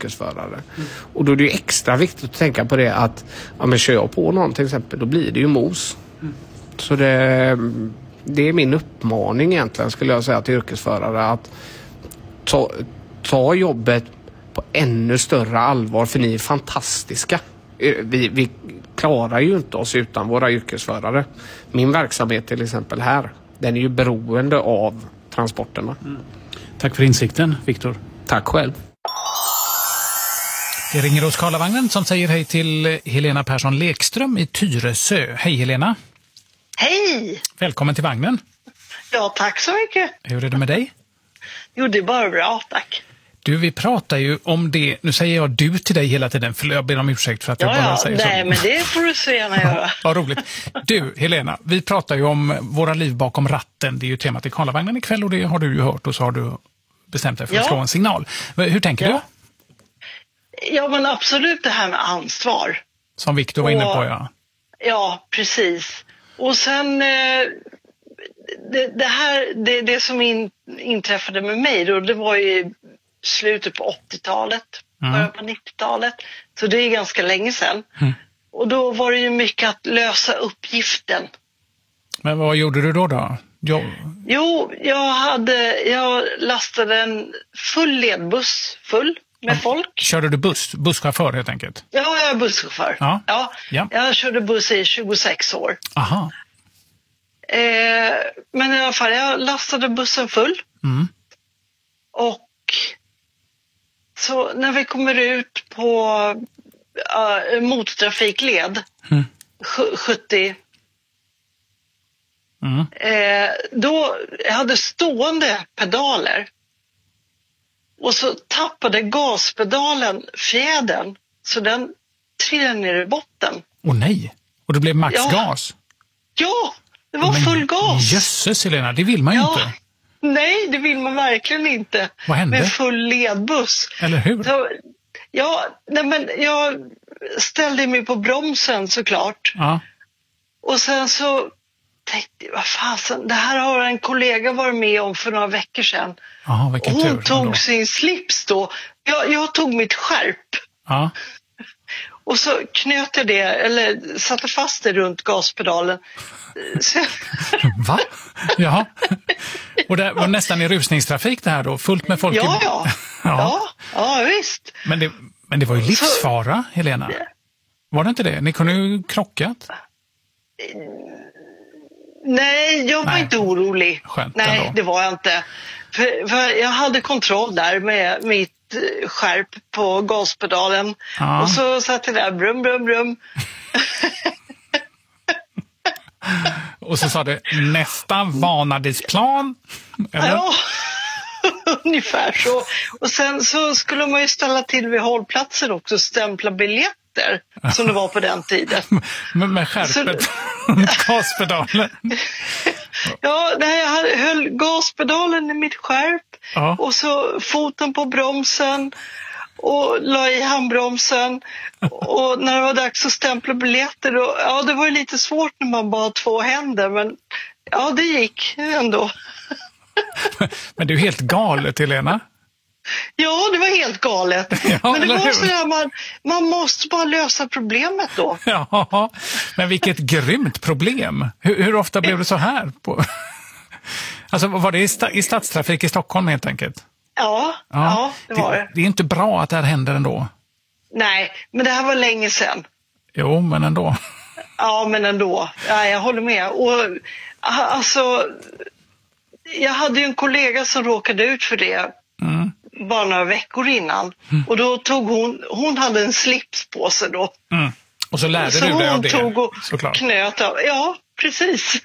yrkesförare. Och då är det ju extra viktigt att tänka på det att men kör jag på någon till exempel, då blir det ju mos. Så det är min uppmaning egentligen, skulle jag säga, till yrkesförare, att ta jobbet på ännu större allvar, för ni är fantastiska. Vi klarar ju inte oss utan våra yrkesförare. Min verksamhet till exempel här, den är ju beroende av transporterna. Tack för insikten, Viktor. Tack själv. Det ringer hos Karlavagnen som säger hej till Helena Persson Lekström i Tyresö. Hej Helena. Hej! Välkommen till vagnen. Ja, tack så mycket. Hur är det med dig? Jo, det är bara bra, tack. Du, vi pratar ju om det. Nu säger jag du till dig hela tiden, för jag ber om ursäkt för att jag bara säger så. Nej, men det får du så gärna göra. Vad roligt. Du, Helena, vi pratar ju om våra liv bakom ratten. Det är ju temat i Karlavagnen ikväll, och det har du ju hört, och så har du bestämt dig för att slå en signal. Hur tänker du? Ja, men absolut det här med ansvar. Som Viktor var inne på, ja. Ja, precis. Och sen det som inträffade med mig då, det var ju slutet på 80-talet, början på 90-talet. Så det är ganska länge sedan. Och då var det ju mycket att lösa uppgiften. Men vad gjorde du då? Jo, jag lastade en full ledbuss full med folk. Körde du busschaufför helt enkelt? Ja, jag är busschaufför. Ja. Jag körde buss i 26 år. Aha. Men i alla fall, jag lastade bussen full. Och så när vi kommer ut på motortrafikled 70, då jag hade stående pedaler. Och så tappade gaspedalen fjädern, så den trillade ner i botten. Åh nej! Och det blev maxgas? Ja, det var full gas. Jösses, Helena, det vill man ju inte. Nej, det vill man verkligen inte. Vad hände? Med full ledbuss. Eller hur? Så, jag ställde mig på bromsen såklart. Ja. Och sen så tänkte jag, vad fasen, det här har en kollega varit med om för några veckor sedan. Aha, vilken tur. Hon tog sin slips då. Jag tog mitt skärp. Ja. Och så knöt jag det, eller satte fast det runt gaspedalen. Va? Ja. Och det var nästan i rusningstrafik det här då? Fullt med folk? Ja, visst. Men det var ju livsfara, Helena. Var det inte det? Ni kunde ju krockat. Nej, jag var inte orolig. Skönt Nej, ändå. det var jag inte. För jag hade kontroll där med mitt skärp på gaspedalen. Ja. Och så satt jag där, brum, brum, brum. Och så sa det, nästa vanadisplan. Eller? Ja, ungefär så. Och sen så skulle man ju ställa till vid hållplatsen också, stämpla biljetter, som det var på den tiden. Men med skärpet gaspedalen. Ja, jag höll gaspedalen i mitt skärp och så foten på bromsen och la i handbromsen. Och när det var dags att stämpla biljetter då, det var ju lite svårt när man bara har 2 händer, men det gick ändå. Men det är ju helt galet, Helena. Ja, det var helt galet. Men det var så där, man måste bara lösa problemet då. Ja, men vilket grymt problem. Hur ofta blev det så här? Alltså var det i stadstrafik i Stockholm helt enkelt? Ja, det var det. Det är inte bra att det här händer ändå. Nej, men det här var länge sedan. Jo, men ändå. Ja, men ändå. Ja, jag håller med. Och alltså, jag hade ju en kollega som råkade ut för det bara några veckor innan. Och då tog hon hade en slips på sig då. Och så lärde du dig av det, så hon tog och såklart. Knöt av. Ja, precis.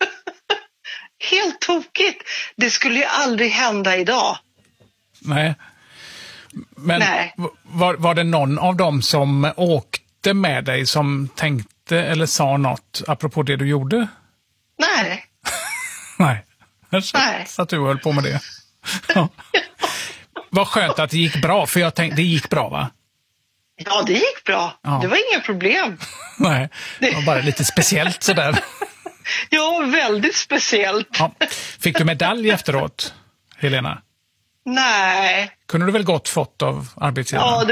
Helt tokigt. Det skulle ju aldrig hända idag. Nej. Men var det någon av dem som åkte med dig som tänkte eller sa något apropå det du gjorde? Nej. Nej. Så att du höll på med det. Ja. Vad skönt att det gick bra, för jag tänkte, det gick bra, va? Ja, det gick bra. Ja. Det var inga problem. Nej, det var bara lite speciellt sådär. Ja, väldigt speciellt. Ja. Fick du medalj efteråt, Helena? Nej. Kunde du väl gott fått av arbetsgivaren? Ja,